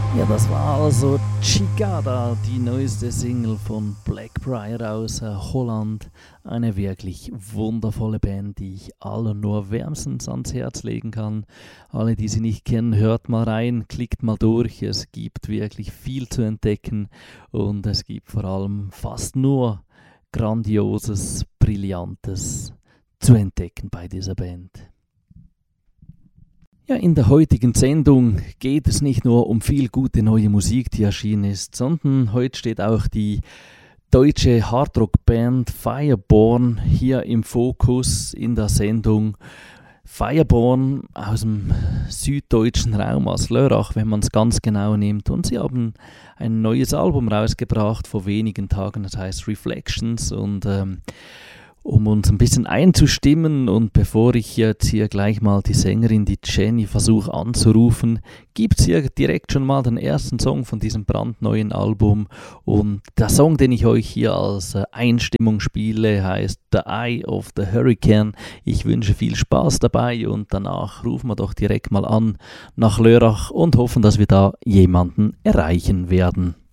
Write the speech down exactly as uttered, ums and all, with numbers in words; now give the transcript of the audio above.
Ja, das war also Chicada, die neueste Single von Blackbriar aus äh, Holland. Eine wirklich wundervolle Band, die ich allen nur wärmstens ans Herz legen kann. Alle, die sie nicht kennen, hört mal rein, klickt mal durch. Es gibt wirklich viel zu entdecken und es gibt vor allem fast nur Grandioses, Brillantes zu entdecken bei dieser Band. Ja, in der heutigen Sendung geht es nicht nur um viel gute neue Musik, die erschienen ist, sondern heute steht auch die deutsche Hardrock-Band Fireborn hier im Fokus in der Sendung. Fireborn aus dem süddeutschen Raum, aus Lörrach, wenn man es ganz genau nimmt. Und sie haben ein neues Album rausgebracht vor wenigen Tagen, das heißt Reflections. Und ähm, um uns ein bisschen einzustimmen und bevor ich jetzt hier gleich mal die Sängerin, die Jenny, versuche anzurufen, gibt es hier direkt schon mal den ersten Song von diesem brandneuen Album und der Song, den ich euch hier als Einstimmung spiele, heißt The Eye of the Hurricane. Ich wünsche viel Spaß dabei und danach rufen wir doch direkt mal an nach Lörrach und hoffen, dass wir da jemanden erreichen werden.